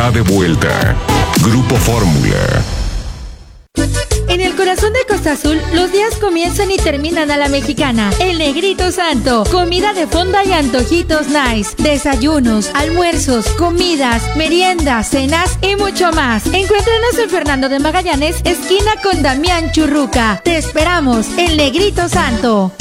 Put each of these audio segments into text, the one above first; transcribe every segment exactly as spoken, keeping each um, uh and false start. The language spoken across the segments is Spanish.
está de vuelta. Grupo Fórmula. En el corazón de Costa Azul, los días comienzan y terminan a la mexicana. El Negrito Santo, comida de fonda y antojitos nice, desayunos, almuerzos, comidas, meriendas, cenas y mucho más. Encuéntranos en Fernando de Magallanes, esquina con Damián Churruca. Te esperamos, el Negrito Santo.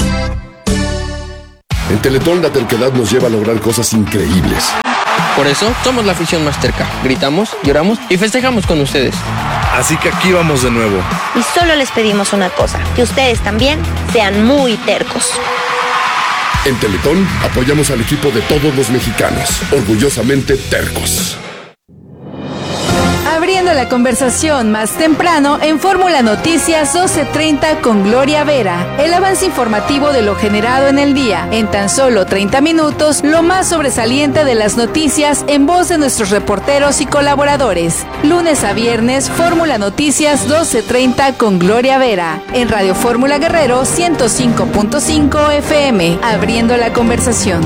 En Teletón la terquedad nos lleva a lograr cosas increíbles. Por eso somos la afición más terca. Gritamos, lloramos y festejamos con ustedes. Así que aquí vamos de nuevo. Y solo les pedimos una cosa, que ustedes también sean muy tercos. En Teletón apoyamos al equipo de todos los mexicanos, orgullosamente tercos. Abriendo la conversación más temprano en Fórmula Noticias doce treinta con Gloria Vera. El avance informativo de lo generado en el día. En tan solo treinta minutos, lo más sobresaliente de las noticias en voz de nuestros reporteros y colaboradores. Lunes a viernes, Fórmula Noticias doce treinta con Gloria Vera. En Radio Fórmula Guerrero ciento cinco punto cinco F M. Abriendo la conversación.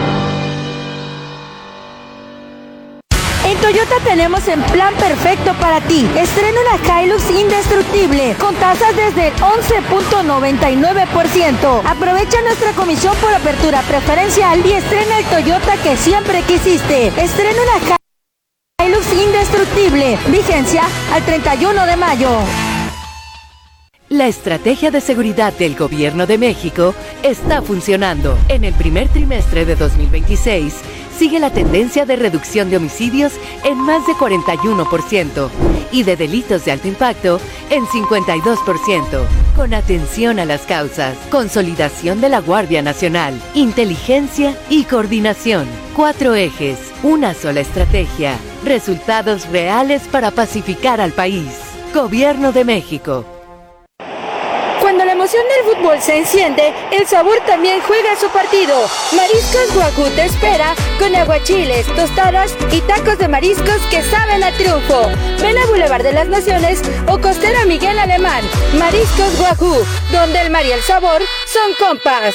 En Toyota tenemos el plan perfecto para ti. Estrena una Hilux indestructible con tasas desde el once punto noventa y nueve por ciento. Aprovecha nuestra comisión por apertura preferencial y estrena el Toyota que siempre quisiste. Estrena una Hilux indestructible. Vigencia al treinta y uno de mayo. La estrategia de seguridad del Gobierno de México está funcionando. En el primer trimestre de dos mil veintiséis, sigue la tendencia de reducción de homicidios en más de cuarenta y uno por ciento y de delitos de alto impacto en cincuenta y dos por ciento. Con atención a las causas, consolidación de la Guardia Nacional, inteligencia y coordinación. Cuatro ejes, una sola estrategia, resultados reales para pacificar al país. Gobierno de México. Cuando la emoción del fútbol se enciende, el sabor también juega su partido. Mariscos Wagyu te espera con aguachiles, tostadas y tacos de mariscos que saben a triunfo. Ven a Boulevard de las Naciones o Costera Miguel Alemán. Mariscos Wagyu, donde el mar y el sabor son compas.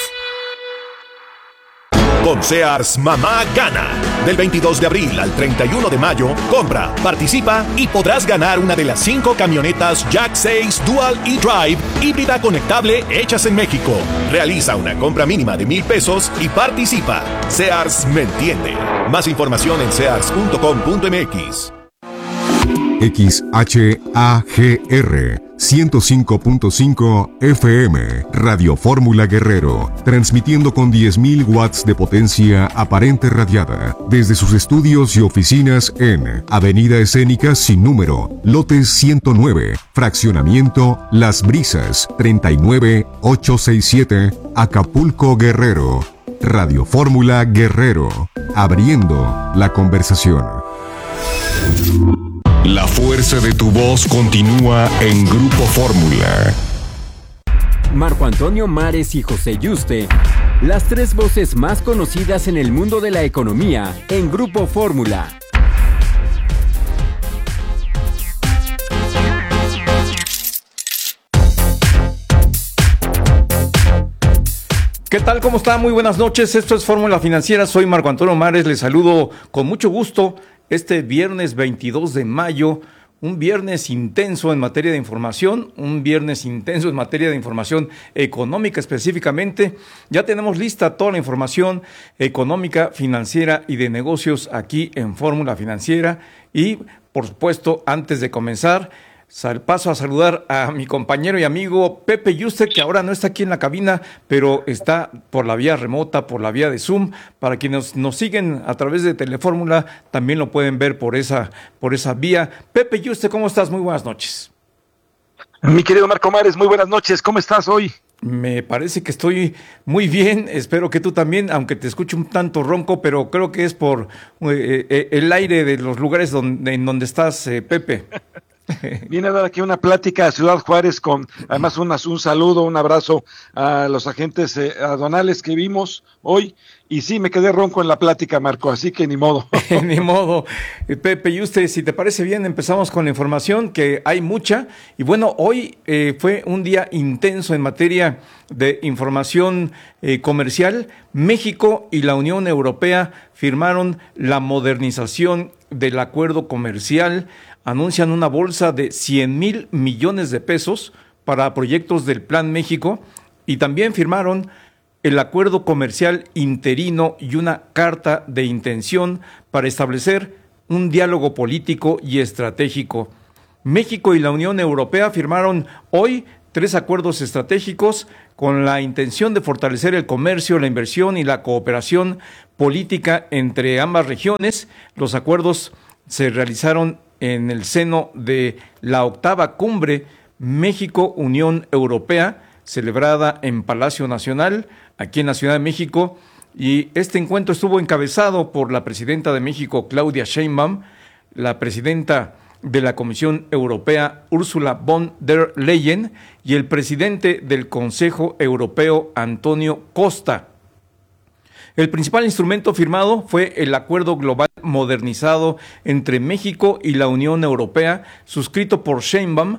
Con Sears, mamá gana. Del veintidós de abril al treinta y uno de mayo, compra, participa y podrás ganar una de las cinco camionetas Jack seis Dual E-Drive híbrida conectable hechas en México. Realiza una compra mínima de mil pesos y participa. Sears me entiende. Más información en sears punto com punto m x. X H A G R ciento cinco punto cinco F M, Radio Fórmula Guerrero, transmitiendo con diez mil watts de potencia aparente radiada desde sus estudios y oficinas en Avenida Escénica sin número, lote ciento nueve, fraccionamiento Las Brisas, treinta y nueve mil ochocientos sesenta y siete, Acapulco, Guerrero. Radio Fórmula Guerrero, abriendo la conversación. La fuerza de tu voz continúa en Grupo Fórmula. Marco Antonio Mares y José Yuste, las tres voces más conocidas en el mundo de la economía en Grupo Fórmula. ¿Qué tal? ¿Cómo está? Muy buenas noches. Esto es Fórmula Financiera. Soy Marco Antonio Mares. Les saludo con mucho gusto este viernes veintidós de mayo. Un viernes intenso en materia de información, un viernes intenso en materia de información económica específicamente. Ya tenemos lista toda la información económica, financiera y de negocios aquí en Fórmula Financiera. Y, por supuesto, antes de comenzar, paso a saludar a mi compañero y amigo Pepe Yuste, que ahora no está aquí en la cabina, pero está por la vía remota, por la vía de Zoom. Para quienes nos siguen a través de Telefórmula, también lo pueden ver por esa, por esa vía. Pepe Yuste, ¿cómo estás? Muy buenas noches. Mi querido Marco Mares, muy buenas noches. ¿Cómo estás hoy? Me parece que estoy muy bien, espero que tú también, aunque te escucho un tanto ronco, pero creo que es por eh, eh, el aire de los lugares donde, en donde estás, eh, Pepe. Viene a dar aquí una plática a Ciudad Juárez con además un, un saludo, un abrazo a los agentes eh, aduanales que vimos hoy, y sí, me quedé ronco en la plática, Marco, así que ni modo. Ni modo. Pepe, y usted, si te parece bien, empezamos con la información, que hay mucha, y bueno, hoy eh, fue un día intenso en materia de información eh, comercial. México y la Unión Europea firmaron la modernización del acuerdo comercial, anuncian una bolsa de cien mil millones de pesos para proyectos del Plan México y también firmaron el acuerdo comercial interino y una carta de intención para establecer un diálogo político y estratégico. México y la Unión Europea firmaron hoy tres acuerdos estratégicos con la intención de fortalecer el comercio, la inversión y la cooperación política entre ambas regiones. Los acuerdos se realizaron en el seno de la octava cumbre México-Unión Europea, celebrada en Palacio Nacional, aquí en la Ciudad de México, y este encuentro estuvo encabezado por la presidenta de México, Claudia Sheinbaum, la presidenta de la Comisión Europea, Ursula von der Leyen, y el presidente del Consejo Europeo, Antonio Costa. El principal instrumento firmado fue el Acuerdo Global Modernizado entre México y la Unión Europea, suscrito por Sheinbaum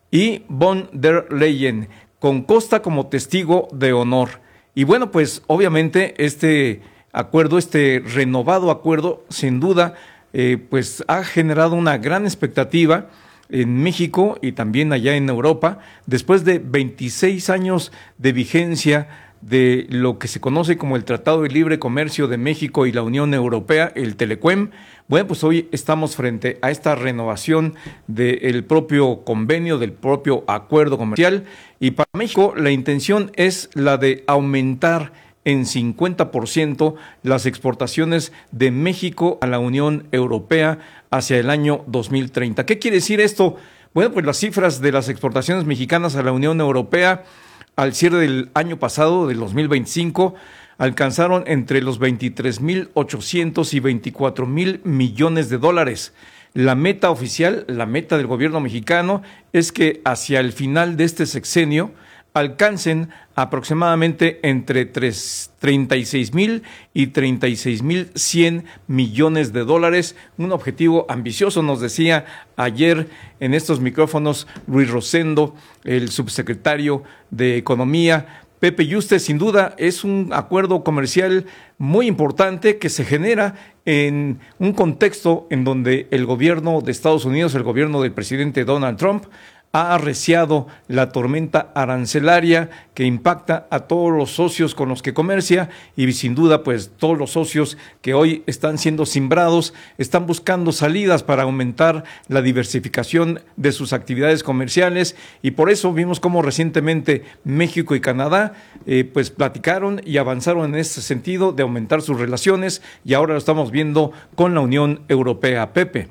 y von der Leyen, con Costa como testigo de honor. Y bueno, pues obviamente este acuerdo, este renovado acuerdo, sin duda, eh, pues ha generado una gran expectativa en México y también allá en Europa, después de veintiséis años de vigencia de lo que se conoce como el Tratado de Libre Comercio de México y la Unión Europea, el TELECUEM. Bueno, pues hoy estamos frente a esta renovación del propio convenio, del propio acuerdo comercial, y para México la intención es la de aumentar en cincuenta por ciento las exportaciones de México a la Unión Europea hacia el año dos mil treinta. ¿Qué quiere decir esto? Bueno, pues las cifras de las exportaciones mexicanas a la Unión Europea al cierre del año pasado, del dos mil veinticinco, alcanzaron entre los veintitrés mil ochocientos y veinticuatro mil millones de dólares. La meta oficial, la meta del gobierno mexicano, es que hacia el final de este sexenio alcancen aproximadamente entre treinta y seis mil y treinta y seis mil cien millones de dólares, un objetivo ambicioso, nos decía ayer en estos micrófonos Luis Rosendo, el subsecretario de Economía. Pepe Yuste, sin duda es un acuerdo comercial muy importante que se genera en un contexto en donde el gobierno de Estados Unidos, el gobierno del presidente Donald Trump, ha arreciado la tormenta arancelaria que impacta a todos los socios con los que comercia, y sin duda pues todos los socios que hoy están siendo simbrados están buscando salidas para aumentar la diversificación de sus actividades comerciales, y por eso vimos cómo recientemente México y Canadá eh, pues platicaron y avanzaron en este sentido de aumentar sus relaciones, y ahora lo estamos viendo con la Unión Europea. Pepe.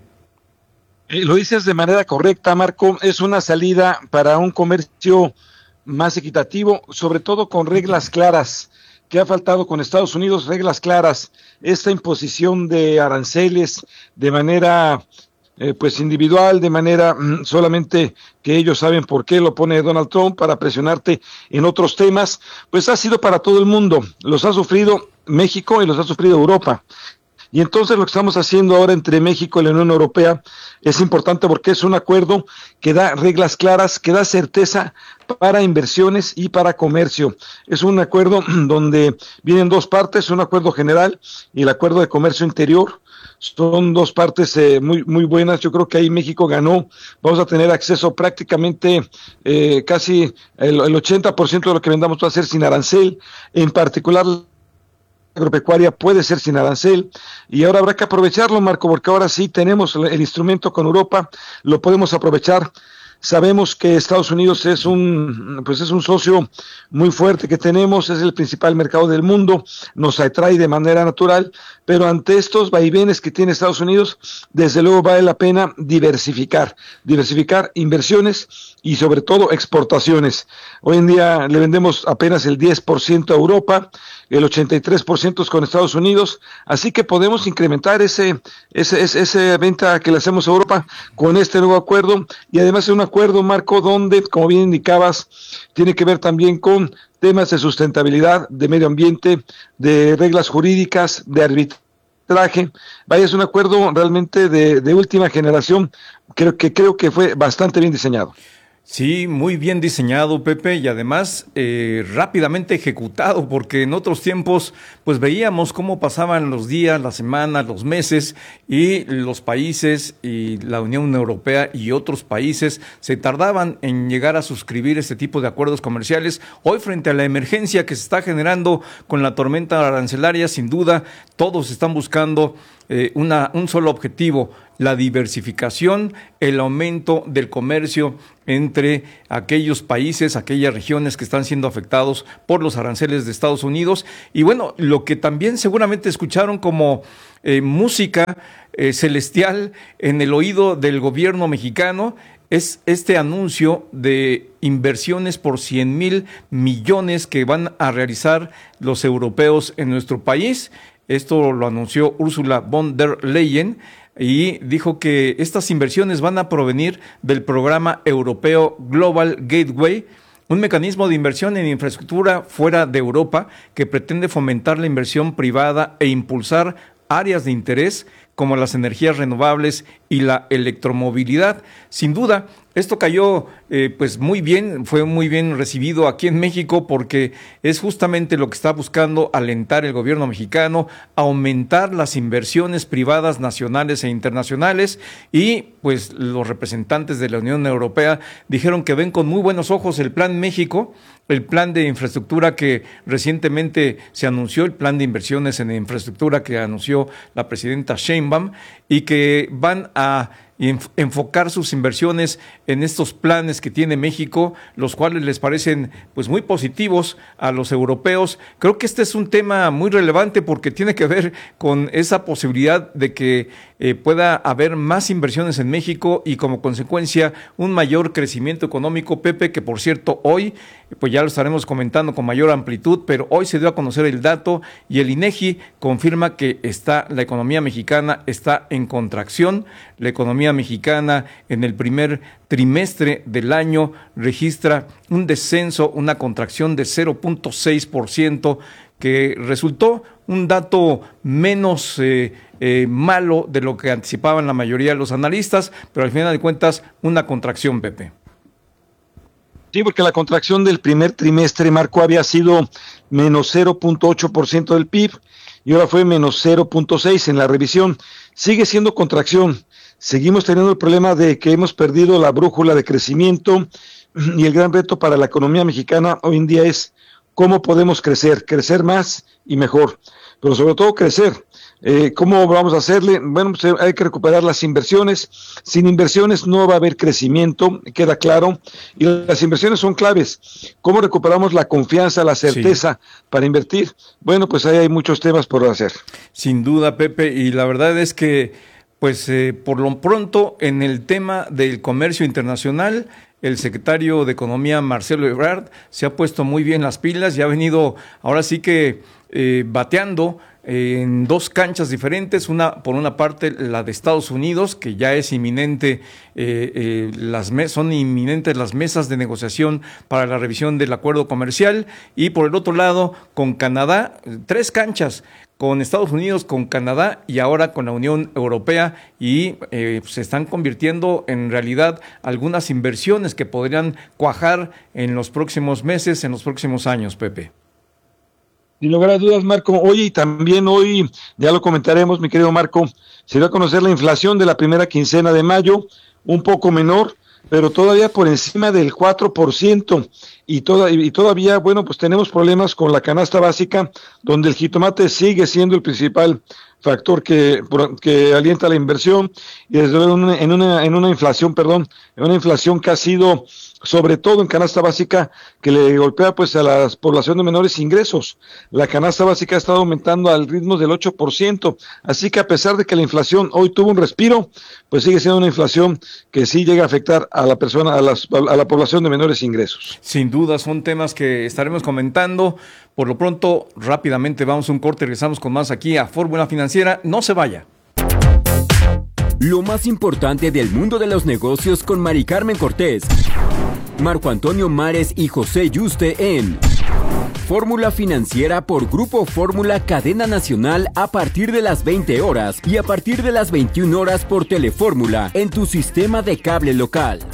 Eh, lo dices de manera correcta, Marco, es una salida para un comercio más equitativo, sobre todo con reglas claras, que ha faltado con Estados Unidos, reglas claras, esta imposición de aranceles de manera eh, pues individual, de manera mm, solamente que ellos saben por qué lo pone Donald Trump para presionarte en otros temas, pues ha sido para todo el mundo, los ha sufrido México y los ha sufrido Europa. Y entonces lo que estamos haciendo ahora entre México y la Unión Europea es importante porque es un acuerdo que da reglas claras, que da certeza para inversiones y para comercio. Es un acuerdo donde vienen dos partes, un acuerdo general y el acuerdo de comercio interior. Son dos partes eh, muy muy buenas. Yo creo que ahí México ganó. Vamos a tener acceso prácticamente eh, casi el, el ochenta por ciento de lo que vendamos va a ser sin arancel, en particular agropecuaria puede ser sin arancel, y ahora habrá que aprovecharlo, Marco, porque ahora sí tenemos el instrumento con Europa, lo podemos aprovechar. Sabemos que Estados Unidos es un, pues es un socio muy fuerte que tenemos, es el principal mercado del mundo, nos atrae de manera natural, pero ante estos vaivenes que tiene Estados Unidos, desde luego vale la pena diversificar, diversificar inversiones y sobre todo exportaciones. Hoy en día le vendemos apenas el diez por ciento a Europa, el ochenta y tres por ciento es con Estados Unidos, así que podemos incrementar ese, ese, ese, esa venta que le hacemos a Europa con este nuevo acuerdo, y además es un acuerdo, Marco, donde, como bien indicabas, tiene que ver también con temas de sustentabilidad, de medio ambiente, de reglas jurídicas, de arbitraje. Vaya, es un acuerdo realmente de, de última generación, creo que, creo que fue bastante bien diseñado. Sí, muy bien diseñado, Pepe, y además eh, rápidamente ejecutado, porque en otros tiempos pues veíamos cómo pasaban los días, las semanas, los meses, y los países y la Unión Europea y otros países se tardaban en llegar a suscribir este tipo de acuerdos comerciales. Hoy, frente a la emergencia que se está generando con la tormenta arancelaria, sin duda todos están buscando eh, una, un solo objetivo: la diversificación, el aumento del comercio entre aquellos países, aquellas regiones que están siendo afectados por los aranceles de Estados Unidos. Y bueno, lo que también seguramente escucharon como eh, música eh, celestial en el oído del gobierno mexicano es este anuncio de inversiones por cien mil millones que van a realizar los europeos en nuestro país. Esto lo anunció Ursula von der Leyen, y dijo que estas inversiones van a provenir del programa europeo Global Gateway, un mecanismo de inversión en infraestructura fuera de Europa que pretende fomentar la inversión privada e impulsar áreas de interés como las energías renovables y la electromovilidad. Sin duda, esto cayó eh, pues muy bien, fue muy bien recibido aquí en México, porque es justamente lo que está buscando alentar el gobierno mexicano: aumentar las inversiones privadas nacionales e internacionales. Y pues los representantes de la Unión Europea dijeron que ven con muy buenos ojos el Plan México, el plan de infraestructura que recientemente se anunció, el plan de inversiones en infraestructura que anunció la presidenta Sheinbaum, y que van a enfocar sus inversiones en estos planes que tiene México, los cuales les parecen pues muy positivos a los europeos. Creo que este es un tema muy relevante porque tiene que ver con esa posibilidad de que eh, pueda haber más inversiones en México y como consecuencia un mayor crecimiento económico, Pepe, que por cierto hoy pues ya lo estaremos comentando con mayor amplitud, pero hoy se dio a conocer el dato y el INEGI confirma que está la economía mexicana está en contracción. La economía mexicana en el primer trimestre del año registra un descenso, una contracción de cero punto seis por ciento, que resultó un dato menos eh, eh, malo de lo que anticipaban la mayoría de los analistas, pero al final de cuentas una contracción, Pepe. Sí, porque la contracción del primer trimestre, Marco, había sido menos cero punto ocho por ciento del P I B y ahora fue menos cero punto seis en la revisión. Sigue siendo contracción. Seguimos teniendo el problema de que hemos perdido la brújula de crecimiento, y el gran reto para la economía mexicana hoy en día es cómo podemos crecer, crecer más y mejor, pero sobre todo crecer. Eh, ¿Cómo vamos a hacerle? Bueno, pues hay que recuperar las inversiones. Sin inversiones no va a haber crecimiento, queda claro, y las inversiones son claves. ¿Cómo recuperamos la confianza, la certeza sí. para invertir? Bueno, pues ahí hay muchos temas por hacer. Sin duda, Pepe, y la verdad es que pues eh, por lo pronto en el tema del comercio internacional, el secretario de Economía, Marcelo Ebrard, se ha puesto muy bien las pilas y ha venido ahora sí que eh, bateando en dos canchas diferentes. Una, por una parte, la de Estados Unidos, que ya es inminente, eh, eh, las me- son inminentes las mesas de negociación para la revisión del acuerdo comercial, y por el otro lado, con Canadá, tres canchas, con Estados Unidos, con Canadá y ahora con la Unión Europea, y eh, se están convirtiendo en realidad algunas inversiones que podrían cuajar en los próximos meses, en los próximos años, Pepe. Sin lugar a dudas, Marco. Oye, y también hoy, ya lo comentaremos, mi querido Marco, se dio a conocer la inflación de la primera quincena de mayo, un poco menor, pero todavía por encima del cuatro por ciento, y, toda, y todavía, bueno, pues tenemos problemas con la canasta básica, donde el jitomate sigue siendo el principal factor que, que alienta la inversión, y desde luego en una, en una, en una inflación, perdón, en una inflación que ha sido, sobre todo en canasta básica, que le golpea pues a la población de menores ingresos. La canasta básica ha estado aumentando al ritmo del ocho por ciento, así que a pesar de que la inflación hoy tuvo un respiro, pues sigue siendo una inflación que sí llega a afectar a la persona, a, las, a la población de menores ingresos. Sin duda, son temas que estaremos comentando. Por lo pronto, rápidamente vamos a un corte y regresamos con más aquí a Fórmula Financiera. No se vaya. Lo más importante del mundo de los negocios con Mari Carmen Cortés, Marco Antonio Mares y José Yuste en Fórmula Financiera por Grupo Fórmula Cadena Nacional a partir de las veinte horas y a partir de las veintiuna horas por Telefórmula en tu sistema de cable local.